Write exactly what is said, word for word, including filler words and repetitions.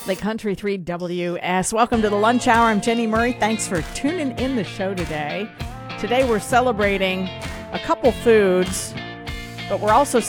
Lake Country three W S. Welcome to the lunch hour. I'm Jenny Murray. Thanks for tuning in the show today. Today we're celebrating a couple foods, but we're also